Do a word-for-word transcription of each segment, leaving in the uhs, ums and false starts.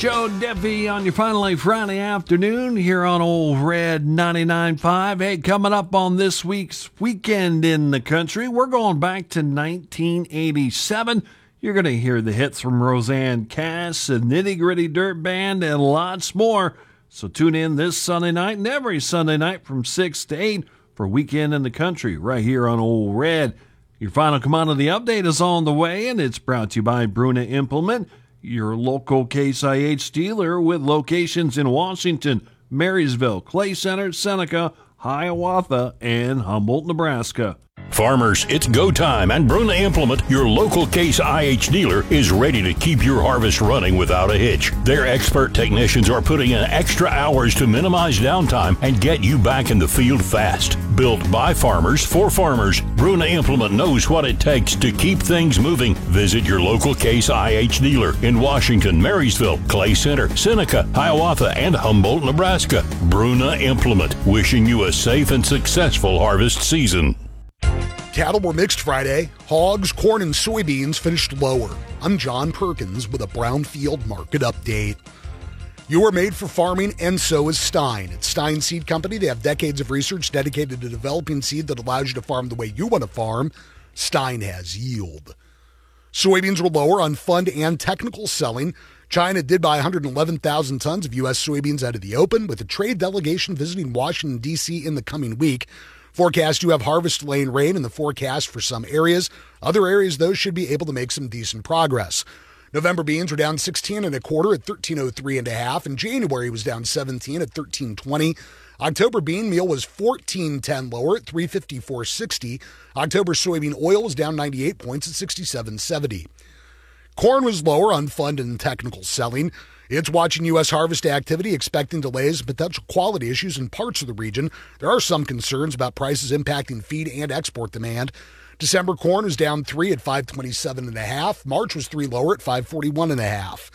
Joe Diffie on your finally Friday afternoon here on Old Red ninety-nine point five. Hey, coming up on this week's Weekend in the Country, we're going back to nineteen eighty-seven. You're going to hear the hits from Roseanne Cass, a Nitty Gritty Dirt Band, and lots more. So tune in this Sunday night and every Sunday night from six to eight for Weekend in the Country right here on Old Red. Your final commodity update is on the way, and it's brought to you by Bruna Implement, your local Case I H dealer with locations in Washington, Marysville, Clay Center, Seneca, Hiawatha, and Humboldt, Nebraska. Farmers, it's go time, and Bruna Implement, your local Case I H dealer, is ready to keep your harvest running without a hitch. Their expert technicians are putting in extra hours to minimize downtime and get you back in the field fast. Built by farmers for farmers, Bruna Implement knows what it takes to keep things moving. Visit your local Case I H dealer in Washington, Marysville, Clay Center, Seneca, Hiawatha, and Humboldt, Nebraska. Bruna Implement, wishing you a safe and successful harvest season. Cattle were mixed Friday. Hogs, corn, and soybeans finished lower. I'm John Perkins with a Brownfield market update. You are made for farming, and so is Stein. At Stein Seed Company, they have decades of research dedicated to developing seed that allows you to farm the way you want to farm. Stein has yield. Soybeans were lower on fund and technical selling. China did buy one hundred eleven thousand tons of U S soybeans out of the open, with a trade delegation visiting Washington, D C in the coming week. Forecast, you have harvest lane rain in the forecast for some areas. Other areas, though, should be able to make some decent progress. November beans were down sixteen and a quarter at thirteen oh three and a half, and January was down seventeen at thirteen twenty. October bean meal was fourteen ten lower at three fifty-four sixty. October soybean oil was down ninety-eight points at sixty-seven seventy. Corn was lower on fund and technical selling. It's watching U S harvest activity, expecting delays and potential quality issues in parts of the region. There are some concerns about prices impacting feed and export demand. December corn was down three at five twenty-seven and a half. March was three lower at five forty-one and a half.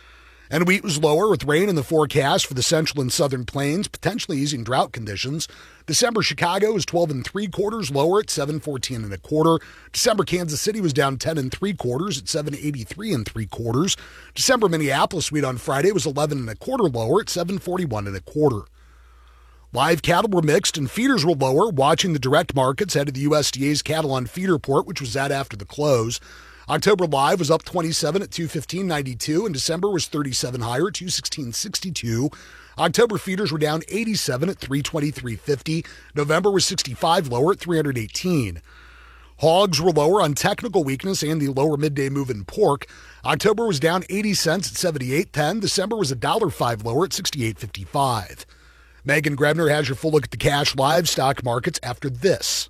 And wheat was lower with rain in the forecast for the central and southern plains, potentially easing drought conditions. December Chicago was twelve and three quarters lower at seven fourteen and a quarter. December Kansas City was down ten and three quarters at seven eighty-three and three quarters. December Minneapolis wheat on Friday was eleven and a quarter lower at seven forty-one and a quarter. Live cattle were mixed and feeders were lower, watching the direct markets ahead of the U S D A's cattle on feed report, which was out after the close. October live was up twenty-seven at two fifteen ninety-two, and December was thirty-seven higher at two sixteen sixty-two. October feeders were down eighty-seven at three twenty-three fifty. November was sixty-five lower at three eighteen. Hogs were lower on technical weakness and the lower midday move in pork. October was down eighty cents at seventy-eight ten. December was one dollar five lower at sixty-eight fifty-five. Megan Grebner has your full look at the cash livestock markets after this.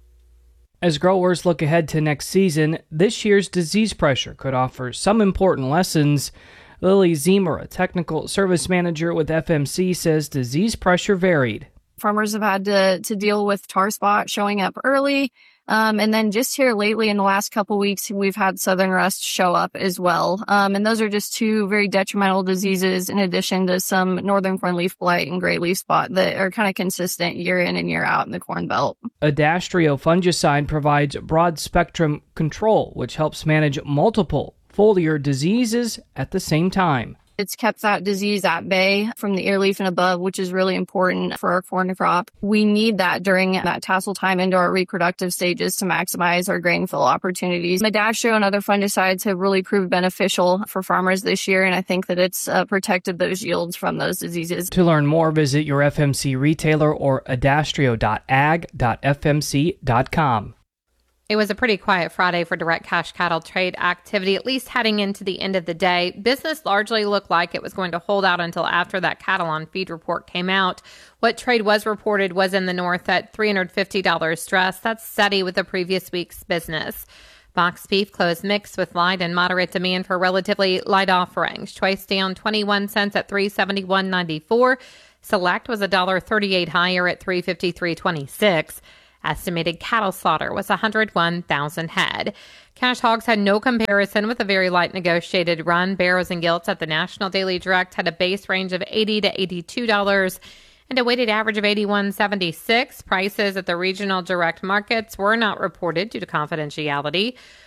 As growers look ahead to next season, this year's disease pressure could offer some important lessons. Lily Zemer, a technical service manager with F M C, says disease pressure varied. Farmers have had to, to deal with tar spot showing up early. Um, and then just here lately in the last couple weeks, we've had southern rust show up as well. Um, and those are just two very detrimental diseases in addition to some northern corn leaf blight and gray leaf spot that are kind of consistent year in and year out in the Corn Belt. Adastrio fungicide provides broad spectrum control, which helps manage multiple foliar diseases at the same time. It's kept that disease at bay from the ear leaf and above, which is really important for our corn crop. We need that during that tassel time into our reproductive stages to maximize our grain fill opportunities. Adastrio and other fungicides have really proved beneficial for farmers this year, and I think that it's uh, protected those yields from those diseases. To learn more, visit your F M C retailer or adastrio dot ag dot f m c dot com. It was a pretty quiet Friday for direct cash cattle trade activity, at least heading into the end of the day. Business largely looked like it was going to hold out until after that cattle on feed report came out. What trade was reported was in the north at three hundred fifty dollars stress. That's steady with the previous week's business. Box beef closed mixed with light and moderate demand for relatively light offerings. Choice down twenty-one cents at three seventy-one ninety-four. Select was one dollar thirty-eight higher at three fifty-three twenty-six. Estimated cattle slaughter was one hundred one thousand head. Cash hogs had no comparison with a very light negotiated run. Barrows and gilts at the National Daily Direct had a base range of eighty to eighty-two dollars and a weighted average of eighty-one seventy-six. Prices at the regional direct markets were not reported due to confidentiality.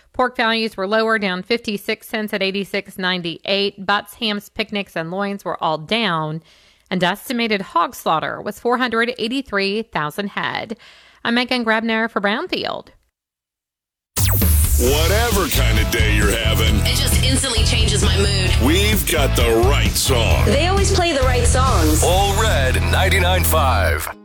Pork values were lower, down fifty-six cents at eighty-six ninety-eight. Butts, hams, picnics, and loins were all down. And estimated hog slaughter was four hundred eighty-three thousand head. I'm Megan Grabner for Brownfield. Whatever kind of day you're having, it just instantly changes my mood. We've got the right song. They always play the right songs. All Red ninety-nine point five.